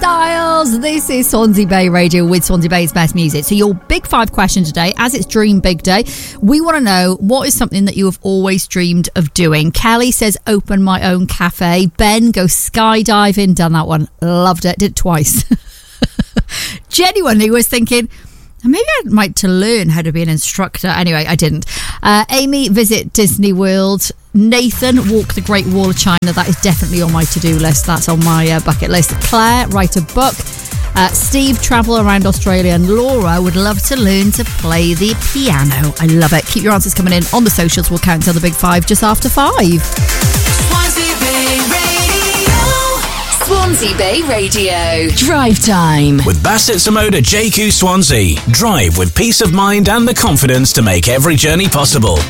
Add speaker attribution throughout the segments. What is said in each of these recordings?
Speaker 1: Styles. This is Swansea Bay Radio with Swansea Bay's best music. So your big 5 question today, as it's Dream Big Day, we want to know what is something that you have always dreamed of doing. Kelly says open my own cafe. Ben, go skydiving. Done that one. Loved it. Did it twice. Genuinely was thinking, maybe I'd like to learn how to be an instructor. Anyway, I didn't. Amy, visit Disney World. Nathan, walk the Great Wall of China. That is definitely on my to-do list. That's on my bucket list. Claire, write a book. Steve, travel around Australia. And Laura would love to learn to play the piano. I love it. Keep your answers coming in on the socials. We'll count till the big 5 just after 5.
Speaker 2: Swansea Bay Radio. Swansea Bay Radio.
Speaker 3: Drive time.
Speaker 4: With Bassett Samoda JQ Swansea. Drive with peace of mind and the confidence to make every journey possible.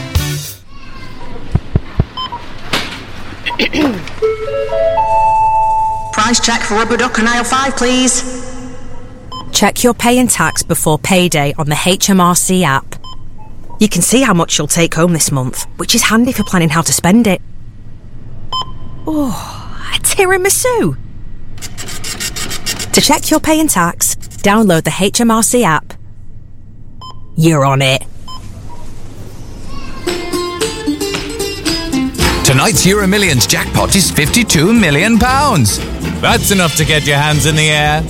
Speaker 5: Price check for rubber duck and aisle 5, please.
Speaker 6: Check your pay and tax before payday on the HMRC app. You can see how much you'll take home this month, which is handy for planning how to spend it. Oh, a tiramisu! To check your pay and tax, download the HMRC app. You're on it.
Speaker 7: Tonight's Euro Millions jackpot is £52 million. That's enough to get your hands in the air.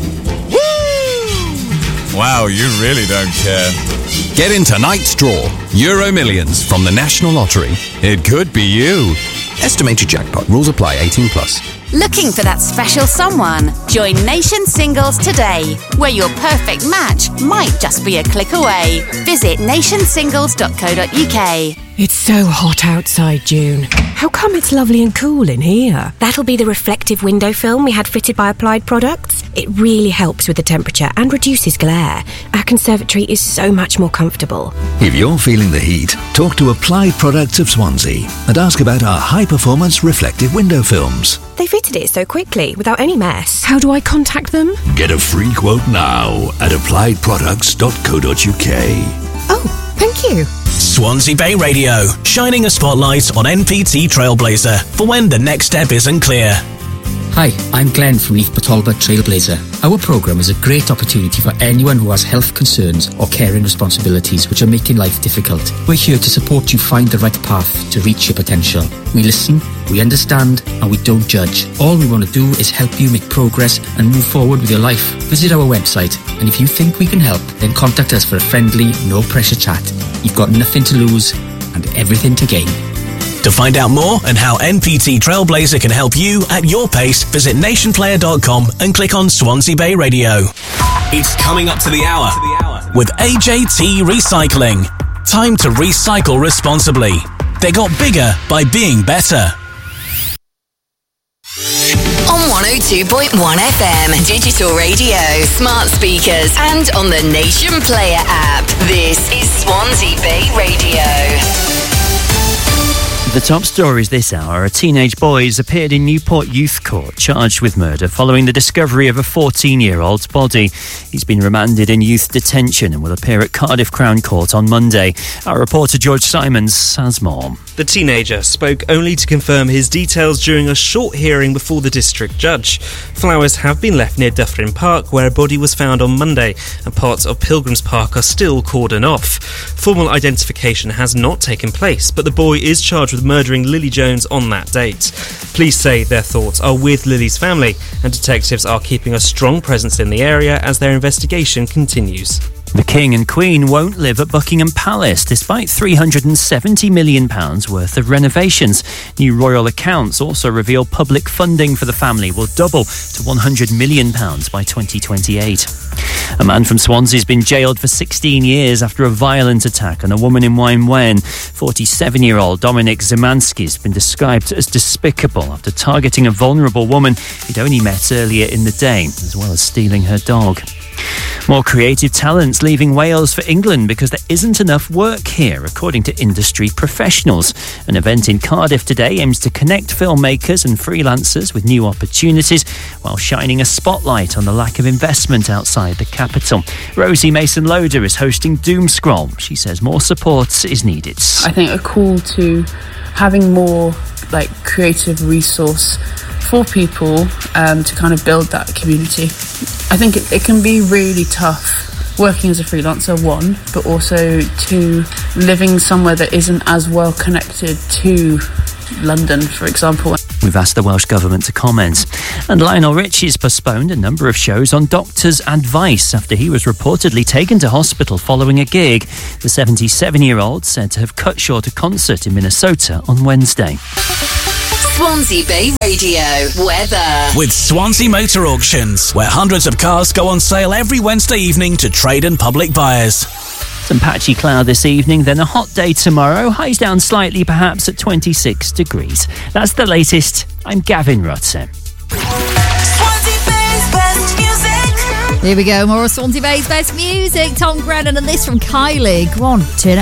Speaker 7: Woo! Wow, you really don't care. Get in tonight's draw. Euro Millions from the National Lottery. It could be you. Estimated jackpot. Rules apply. 18 plus.
Speaker 2: Looking for that special someone? Join Nation Singles today, where your perfect match might just be a click away. Visit nationsingles.co.uk.
Speaker 3: It's so hot outside, June. How come it's lovely and cool in here?
Speaker 6: That'll be the reflective window film we had fitted by Applied Products. It really helps with the temperature and reduces glare. Our conservatory is so much more comfortable.
Speaker 8: If you're feeling the heat, talk to Applied Products of Swansea and ask about our high-performance reflective window films.
Speaker 6: They fitted it so quickly, without any mess.
Speaker 3: How do I contact them?
Speaker 8: Get a free quote now at appliedproducts.co.uk.
Speaker 3: Oh, thank you.
Speaker 4: Swansea Bay Radio, shining a spotlight on NPT Trailblazer for when the next step isn't clear.
Speaker 9: Hi, I'm Glenn from Leith Batalba Trailblazer. Our programme is a great opportunity for anyone who has health concerns or caring responsibilities which are making life difficult. We're here to support you find the right path to reach your potential. We listen, we understand, and we don't judge. All we want to do is help you make progress and move forward with your life. Visit our website, and if you think we can help, then contact us for a friendly, no-pressure chat. You've got nothing to lose and everything to gain.
Speaker 4: To find out more and how NPT Trailblazer can help you at your pace, visit nationplayer.com and click on Swansea Bay Radio. It's coming up to the hour with AJT Recycling. Time to recycle responsibly. They got bigger by being better.
Speaker 2: On 102.1 FM, digital radio, smart speakers, and on the Nation Player app. This is Swansea Bay Radio.
Speaker 10: The top stories this hour. A teenage boy has appeared in Newport Youth Court charged with murder following the discovery of a 14-year-old's body. He's been remanded in youth detention and will appear at Cardiff Crown Court on Monday. Our reporter George Simons has more.
Speaker 11: The teenager spoke only to confirm his details during a short hearing before the district judge. Flowers have been left near Dufferin Park, where a body was found on Monday, and parts of Pilgrims Park are still cordoned off. Formal identification has not taken place, but the boy is charged with murdering Lily Jones on that date. Police say their thoughts are with Lily's family, and detectives are keeping a strong presence in the area as their investigation continues.
Speaker 10: The King and Queen won't live at Buckingham Palace despite £370 million worth of renovations. New royal accounts also reveal public funding for the family will double to £100 million by 2028. A man from Swansea has been jailed for 16 years after a violent attack on a woman in Wainwen. 47-year-old Dominic Zimanski has been described as despicable after targeting a vulnerable woman he'd only met earlier in the day, as well as stealing her dog. More creative talents leaving Wales for England because there isn't enough work here, according to industry professionals. An event in Cardiff today aims to connect filmmakers and freelancers with new opportunities while shining a spotlight on the lack of investment outside the capital. Rosie Mason-Loader is hosting Doom Scroll. She says more support is needed.
Speaker 12: I think a call to having more creative resource for people to kind of build that community. I think it can be really tough working as a freelancer, one, but also two, living somewhere that isn't as well connected to London, for example.
Speaker 10: We've asked the Welsh Government to comment. And Lionel Richie's postponed a number of shows on doctor's advice after he was reportedly taken to hospital following a gig. The 77-year-old said to have cut short a concert in Minnesota on Wednesday.
Speaker 2: Swansea Bay Radio weather.
Speaker 4: With Swansea Motor Auctions, where hundreds of cars go on sale every Wednesday evening to trade and public buyers.
Speaker 10: Some patchy cloud this evening, then a hot day tomorrow. Highs down slightly, perhaps at 26 degrees. That's the latest. I'm Gavin Rutzen.
Speaker 13: Swansea Bay's best music.
Speaker 1: Here we go, more of Swansea Bay's best music. Tom Grennan and this from Kylie. Go on, turn it